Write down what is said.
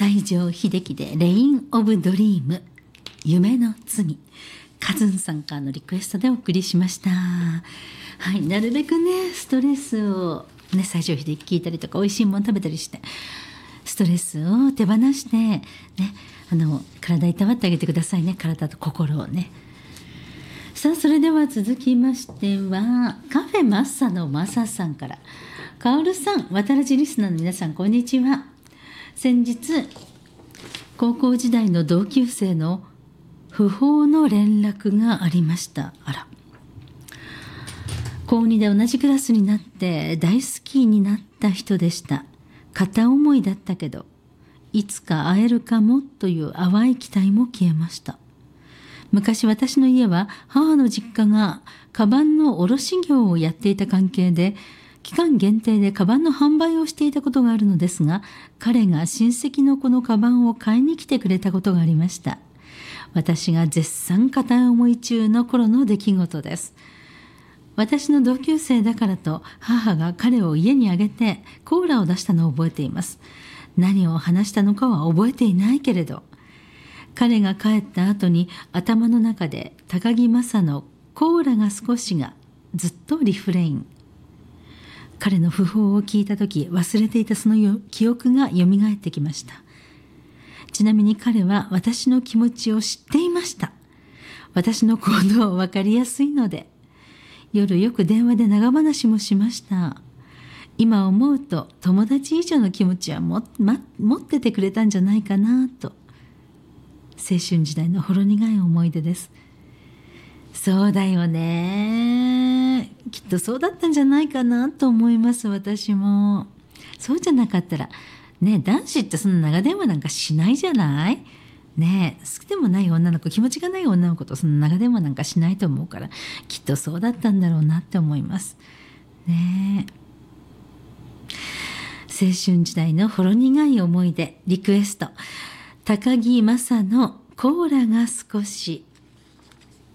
西城秀樹でレインオブドリーム、夢の罪。カズンさんからのリクエストでお送りしました。はい、なるべくねストレスをね、西城秀樹聞いたりとか美味しいもの食べたりしてストレスを手放してね、体いたわってあげてくださいね。体と心をね。さあ、それでは続きましてはカフェマッサのマサさんから。カオルさん、渡らじリスナーの皆さん、こんにちは。先日高校時代の同級生の不法の連絡がありました。あら、高2で同じクラスになって大好きになった人でした。片思いだったけどいつか会えるかもという淡い期待も消えました。昔私の家は母の実家がカバンの卸業をやっていた関係で期間限定でカバンの販売をしていたことがあるのですが、彼が親戚の子のカバンを買いに来てくれたことがありました。私が絶賛片思い中の頃の出来事です。私の同級生だからと母が彼を家にあげてコーラを出したのを覚えています。何を話したのかは覚えていないけれど、彼が帰った後に頭の中で高木雅のコーラが少しがずっとリフレイン。彼の訃報を聞いた時、忘れていたその記憶がよみがえってきました。ちなみに彼は私の気持ちを知っていました。私の行動分かりやすいので、夜よく電話で長話もしました。今思うと友達以上の気持ちは持っててくれたんじゃないかなと。青春時代のほろ苦い思い出です。そうだよね。きっとそうだったんじゃないかなと思います。私も。そうじゃなかったらね、男子ってそんな長電話なんかしないじゃないね。好きでもない女の子、気持ちがない女の子とその長電話なんかしないと思うから、きっとそうだったんだろうなって思いますね。青春時代のほろ苦い思い出リクエスト、高木雅のコーラが少し。